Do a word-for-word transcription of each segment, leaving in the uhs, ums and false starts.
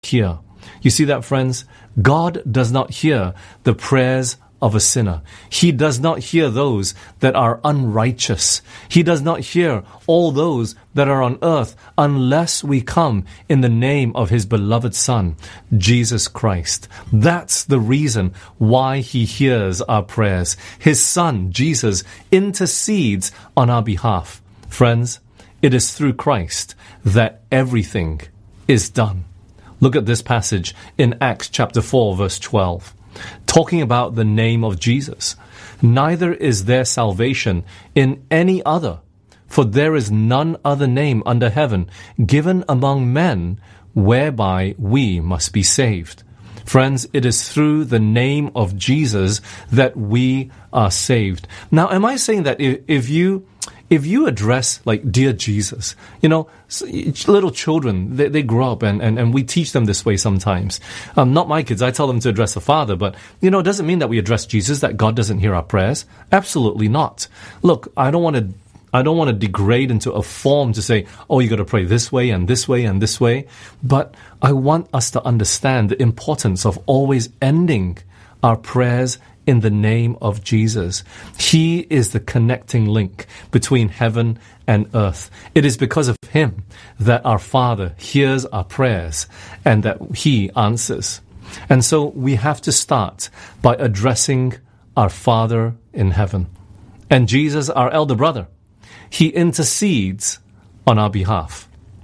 hear. You see that, friends? God does not hear the prayers of a sinner. He does not hear those that are unrighteous. He does not hear all those that are on earth unless we come in the name of His beloved Son, Jesus Christ. That's the reason why He hears our prayers. His Son, Jesus, intercedes on our behalf. Friends, it is through Christ that everything is done. Look at this passage in Acts chapter four, verse twelve. Talking about the name of Jesus. Neither is there salvation in any other, for there is none other name under heaven given among men whereby we must be saved. Friends, it is through the name of Jesus that we are saved. Now, am I saying that if, if you if you address, like, dear Jesus, you know, little children, they, they grow up and, and, and we teach them this way sometimes. Um, not my kids, I tell them to address the Father, but, you know, it doesn't mean that we address Jesus, that God doesn't hear our prayers. Absolutely not. Look, I don't want to I don't want to degrade into a form to say, oh, you got to pray this way and this way and this way. But I want us to understand the importance of always ending our prayers in the name of Jesus. He is the connecting link between heaven and earth. It is because of Him that our Father hears our prayers and that He answers. And so we have to start by addressing our Father in heaven. And Jesus, our elder brother, He intercedes on our behalf.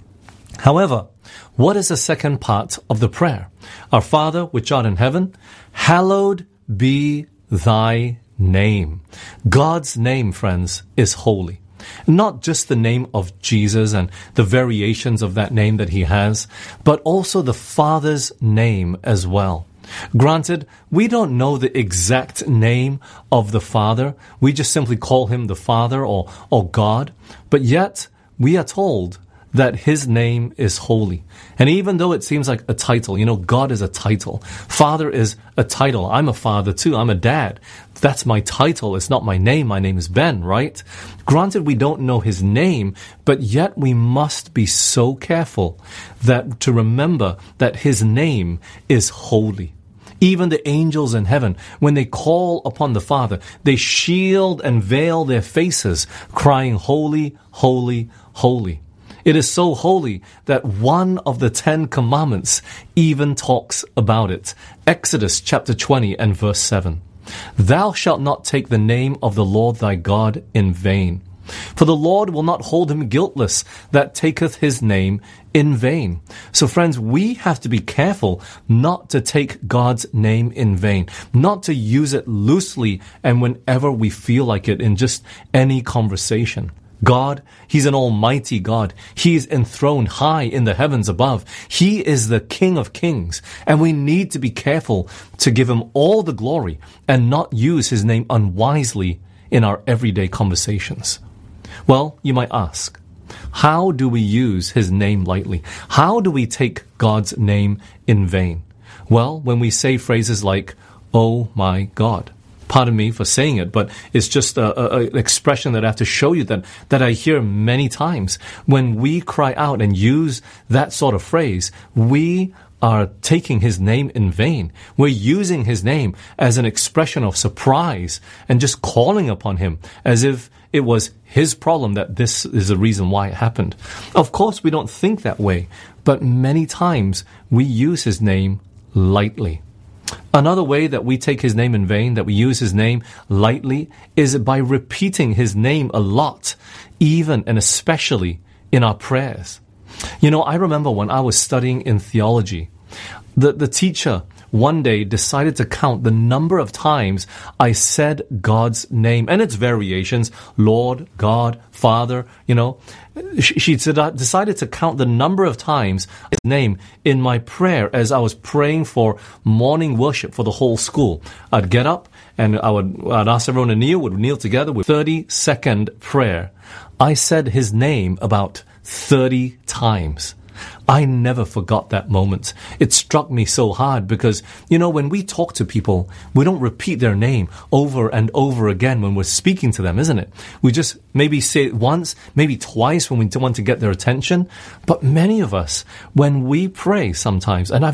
However, what is the second part of the prayer? Our Father, which art in heaven, hallowed be thy name. God's name, friends, is holy. Not just the name of Jesus and the variations of that name that He has, but also the Father's name as well. Granted, we don't know the exact name of the Father. We just simply call Him the Father or, or God. But yet, we are told that His name is holy. And even though it seems like a title, you know, God is a title. Father is a title. I'm a father too. I'm a dad. That's my title. It's not my name. My name is Ben, right? Granted, we don't know His name, but yet we must be so careful that to remember that His name is holy. Even the angels in heaven, when they call upon the Father, they shield and veil their faces, crying, holy, holy, holy. It is so holy that one of the Ten Commandments even talks about it. Exodus chapter twenty and verse seven. Thou shalt not take the name of the Lord thy God in vain. For the Lord will not hold him guiltless that taketh His name in vain. So friends, we have to be careful not to take God's name in vain, not to use it loosely and whenever we feel like it in just any conversation. God, He's an almighty God. He is enthroned high in the heavens above. He is the King of kings, and we need to be careful to give Him all the glory and not use His name unwisely in our everyday conversations. Well, you might ask, how do we use His name lightly? How do we take God's name in vain? Well, when we say phrases like, oh my God. Pardon me for saying it, but it's just a, a, an expression that I have to show you that, that I hear many times. When we cry out and use that sort of phrase, we are taking His name in vain. We're using His name as an expression of surprise and just calling upon Him as if it was His problem that this is the reason why it happened. Of course, we don't think that way, but many times we use His name lightly. Another way that we take His name in vain, that we use His name lightly, is by repeating His name a lot, even and especially in our prayers. You know, I remember when I was studying in theology, the, the teacher one day decided to count the number of times I said God's name and its variations, Lord, God, Father, you know. She, she decided to count the number of times His name in my prayer as I was praying for morning worship for the whole school. I'd get up and I would I'd ask everyone to kneel, would kneel together with thirty second prayer. I said His name about thirty times. I never forgot that moment. It struck me so hard because, you know, when we talk to people, we don't repeat their name over and over again when we're speaking to them, isn't it? We just maybe say it once, maybe twice when we want to get their attention. But many of us, when we pray sometimes, and I've